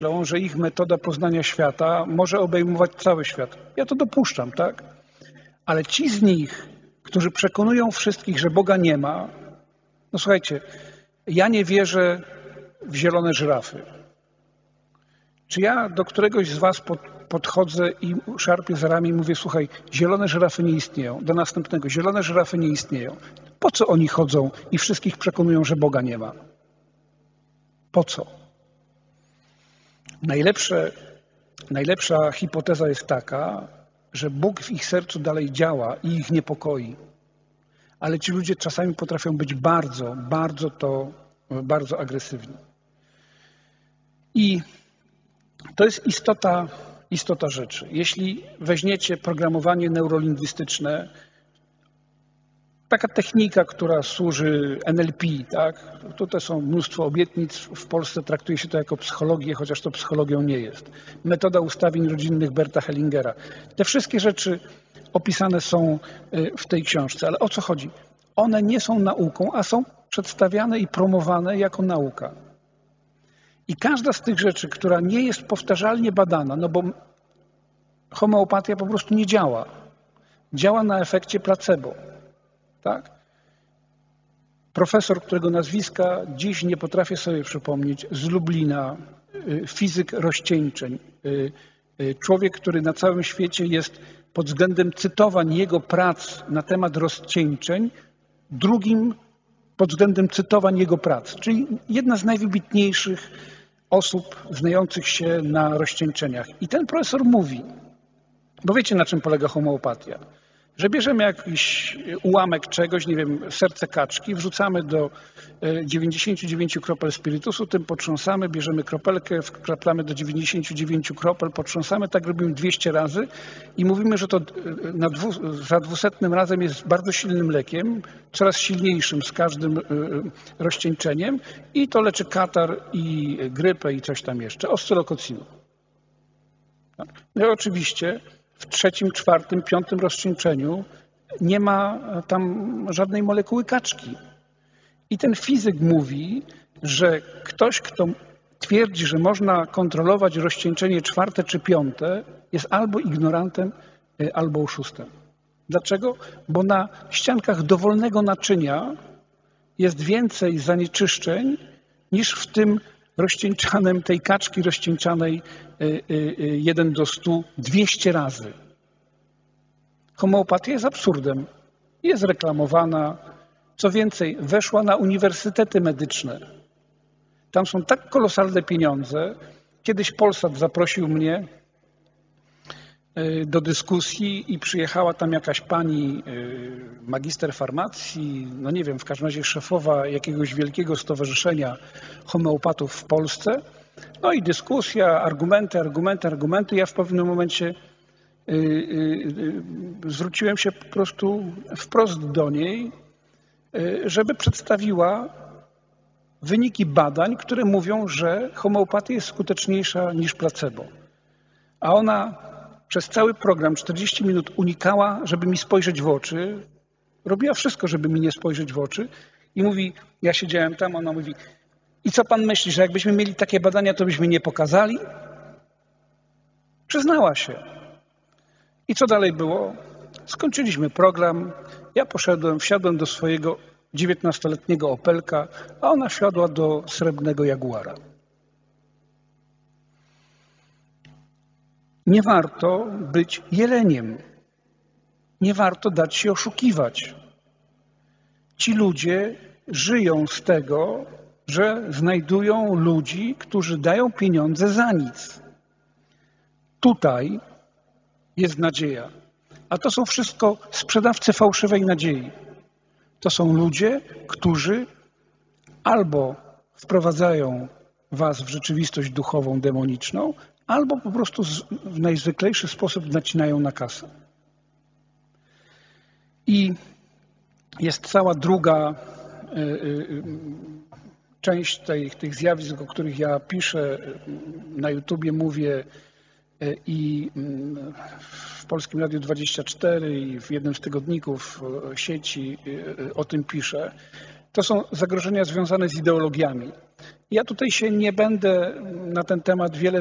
że ich metoda poznania świata może obejmować cały świat. Ja to dopuszczam, tak? Ale ci z nich, którzy przekonują wszystkich, że Boga nie ma, no słuchajcie, ja nie wierzę w zielone żyrafy. Czy ja do któregoś z was podchodzę i szarpię za ramię i mówię, słuchaj, zielone żyrafy nie istnieją. Do następnego, zielone żyrafy nie istnieją. Po co oni chodzą i wszystkich przekonują, że Boga nie ma? Po co? Najlepsza hipoteza jest taka, że Bóg w ich sercu dalej działa i ich niepokoi. Ale ci ludzie czasami potrafią być bardzo agresywni. I to jest istota rzeczy. Jeśli weźmiecie programowanie neurolingwistyczne, taka technika, która służy NLP, tak? Tutaj są mnóstwo obietnic. W Polsce traktuje się to jako psychologię, chociaż to psychologią nie jest. Metoda ustawień rodzinnych Berta Hellingera. Te wszystkie rzeczy opisane są w tej książce. Ale o co chodzi? One nie są nauką, a są przedstawiane i promowane jako nauka. I każda z tych rzeczy, która nie jest powtarzalnie badana, no bo homeopatia po prostu nie działa. Działa na efekcie placebo. Tak? Profesor, którego nazwiska dziś nie potrafię sobie przypomnieć, z Lublina, fizyk rozcieńczeń, człowiek, który na całym świecie jest pod względem cytowań jego prac na temat rozcieńczeń drugim pod względem cytowań jego prac, czyli jedna z najwybitniejszych osób znających się na rozcieńczeniach. I ten profesor mówi, bo wiecie, na czym polega homeopatia, że bierzemy jakiś ułamek czegoś, nie wiem, serce kaczki, wrzucamy do 99 kropel spirytusu, tym potrząsamy, bierzemy kropelkę, wkraplamy do 99 kropel, potrząsamy, tak robimy 200 razy i mówimy, że to za 200 razem jest bardzo silnym lekiem, coraz silniejszym z każdym rozcieńczeniem i to leczy katar i grypę i coś tam jeszcze, oscylokocinu. No i oczywiście w 3., 4., 5. rozcieńczeniu nie ma tam żadnej molekuły kaczki. I ten fizyk mówi, że ktoś, kto twierdzi, że można kontrolować rozcieńczenie 4. czy 5., jest albo ignorantem, albo oszustem. Dlaczego? Bo na ściankach dowolnego naczynia jest więcej zanieczyszczeń niż w tym rozcieńczanym, tej kaczki rozcieńczanej 1 do 100 200 razy. Homeopatia jest absurdem. Jest reklamowana. Co więcej, weszła na uniwersytety medyczne. Tam są tak kolosalne pieniądze. Kiedyś Polsat zaprosił mnie do dyskusji i przyjechała tam jakaś pani magister farmacji, no nie wiem, w każdym razie szefowa jakiegoś wielkiego stowarzyszenia homeopatów w Polsce. No i dyskusja, argumenty. Ja w pewnym momencie zwróciłem się po prostu wprost do niej, żeby przedstawiła wyniki badań, które mówią, że homeopatia jest skuteczniejsza niż placebo. A ona przez cały program 40 minut unikała, żeby mi spojrzeć w oczy. Robiła wszystko, żeby mi nie spojrzeć w oczy. I mówi, ja siedziałem tam, ona mówi, i co pan myśli, że jakbyśmy mieli takie badania, to byśmy nie pokazali? Przyznała się. I co dalej było? Skończyliśmy program. Ja wsiadłem do swojego 19-letniego Opelka, a ona wsiadła do srebrnego Jaguara. Nie warto być jeleniem. Nie warto dać się oszukiwać. Ci ludzie żyją z tego, że znajdują ludzi, którzy dają pieniądze za nic. Tutaj jest nadzieja. A to są wszystko sprzedawcy fałszywej nadziei. To są ludzie, którzy albo wprowadzają was w rzeczywistość duchową, demoniczną, albo po prostu w najzwyklejszy sposób nacinają na kasę. I jest cała druga część tych zjawisk, o których ja piszę, na YouTubie mówię i w Polskim Radiu 24 i w jednym z tygodników sieci o tym piszę. To są zagrożenia związane z ideologiami. Ja tutaj się nie będę na ten temat wiele